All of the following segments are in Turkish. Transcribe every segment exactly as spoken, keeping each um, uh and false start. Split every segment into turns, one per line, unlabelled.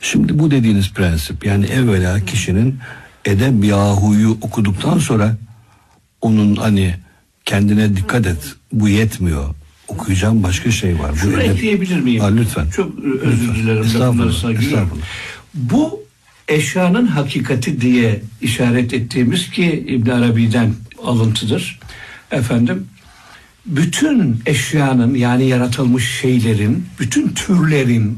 Şimdi bu dediğiniz prensip, yani evvela kişinin Edebyahu'yu okuduktan sonra onun hani kendine dikkat et, bu yetmiyor, okuyacağım başka şey var.
Şunu
bu
ekleyebilir edeb... miyim?
Ha, lütfen.
Çok özür
lütfen.
dilerim.
Estağfurullah. Estağfurullah.
Bu eşyanın hakikati diye işaret ettiğimiz ki İbn Arabi'den alıntıdır. Efendim, bütün eşyanın, yani yaratılmış şeylerin, bütün türlerin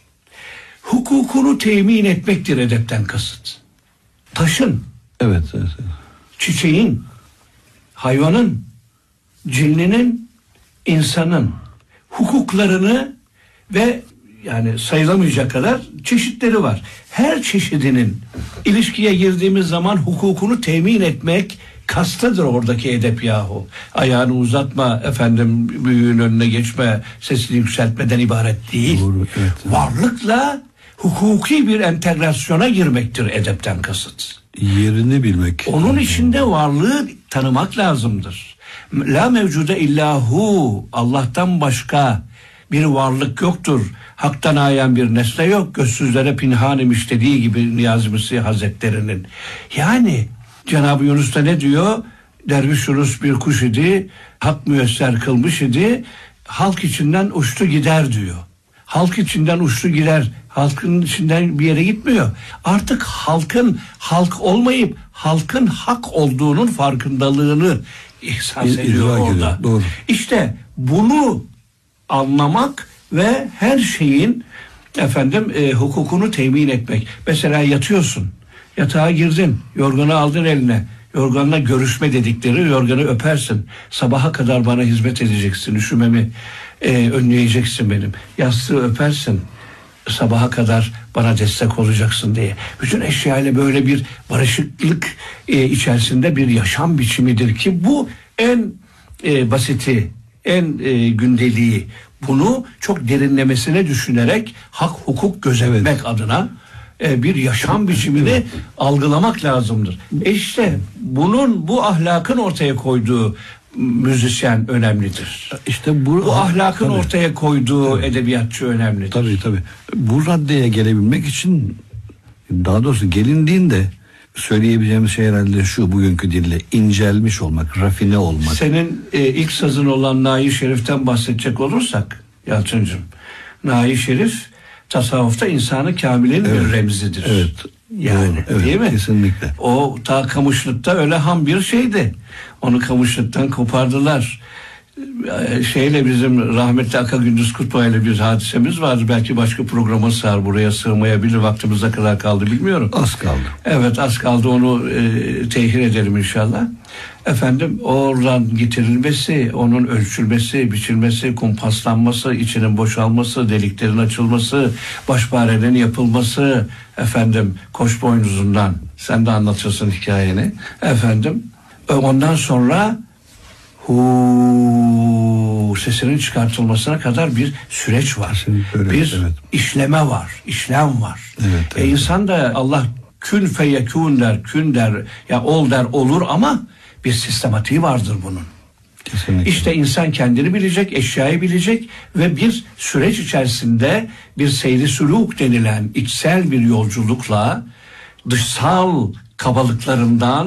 hukukunu temin etmektir edepten kasıt. Taşın,
evet, evet, evet.
çiçeğin, hayvanın, cinlinin, insanın hukuklarını ve yani sayılamayacak kadar çeşitleri var. Her çeşidinin ilişkiye girdiğimiz zaman hukukunu temin etmek kastadır oradaki edep yahu. Ayağını uzatma, efendim büyüğün önüne geçme, sesini yükseltmeden ibaret değil.
Doğru, evet, evet.
Varlıkla hukuki bir entegrasyona girmektir edepten kasıt.
Yerini bilmek.
Onun içinde varlığı tanımak lazımdır. La mevcude illahu, Allah'tan başka bir varlık yoktur. Hak'tan ayan bir nesne yok. Gözsüzlere pinhan imiş dediği gibi Niyazi Mısri Hazretleri'nin. Yani Cenab-ı Yunus da ne diyor? Derviş Yunus bir kuş idi, hak müyesser kılmış idi, halk içinden uçtu gider diyor. Halk içinden uçtu gider, halkın içinden bir yere gitmiyor. Artık halkın halk olmayıp halkın hak olduğunun farkındalığını ihsas
İl,
ediyor orada.
Doğru.
İşte bunu anlamak ve her şeyin efendim e, hukukunu temin etmek. Mesela yatıyorsun, yatağa girdin, yorganı aldın eline, yorganla görüşme dedikleri, yorganı öpersin, sabaha kadar bana hizmet edeceksin, üşümemi e, önleyeceksin benim, yastığı öpersin, sabaha kadar bana destek olacaksın diye. Bütün eşyayla böyle bir barışıklık e, içerisinde bir yaşam biçimidir ki bu en e, basiti, en e, gündeliği. Bunu çok derinlemesine düşünerek hak hukuk gözetmek evet. adına e, bir yaşam biçimini evet. algılamak lazımdır. E işte bunun, bu ahlakın ortaya koyduğu müzisyen önemlidir.
İşte bu,
bu ahlakın
tabii.
ortaya koyduğu
tabii.
edebiyatçı önemlidir.
Tabii tabii. Bu raddeye gelebilmek için, daha doğrusu gelindiğinde söyleyebileceğimiz şey herhalde şu, bugünkü dille incelmiş olmak, rafine olmak.
Senin e, ilk sazın olan Nahi Şerif'ten bahsedecek olursak Yalçıncığım, Nahi Şerif tasavvufta insanı kamilin evet. bir remzidir.
Evet.
Yani
doğru, evet,
değil mi?
Kesinlikle.
O ta Kamışlık'ta öyle ham bir şeydi. Onu Kamışlık'tan kopardılar. Şeyle, bizim rahmetli Aka Gündüz Kutbay ile bir hadisemiz vardı. Belki başka programa sığar, buraya sığmayabilir. Vaktimiz ne kadar kaldı bilmiyorum.
Az kaldı.
Evet, az kaldı, onu e, tehir edelim inşallah. Efendim, oradan getirilmesi, onun ölçülmesi, biçilmesi, kumpaslanması, içinin boşalması, deliklerin açılması, başparelerin yapılması, efendim koç boynuzundan, sen de anlatıyorsun hikayeni. Efendim, ondan sonra hu sesinin çıkartılmasına kadar bir süreç var.
Öyle,
bir
evet.
işleme var, işlem var.
Evet, evet.
E insan da Allah kün feyekûn der, kün der, ya ol der, olur, ama bir sistematiği vardır bunun.
Kesinlikle.
İşte insan kendini bilecek, eşyayı bilecek ve bir süreç içerisinde bir seyri sülûk denilen içsel bir yolculukla dışsal kabalıklarından